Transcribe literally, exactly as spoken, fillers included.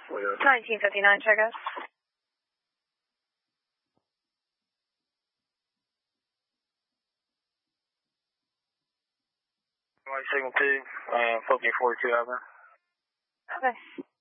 nineteen fifty-nine, check out. Signal two, uh, Fokia forty-two, over. Okay.